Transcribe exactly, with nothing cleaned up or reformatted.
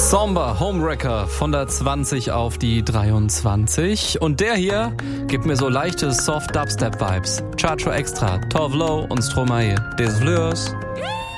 Somber, Homewrecker von der zwanzig auf die dreiundzwanzig. Und der hier gibt mir so leichte Soft-Dubstep-Vibes. Chacho Extra, Tove Lo und Stromae. Des Fleurs.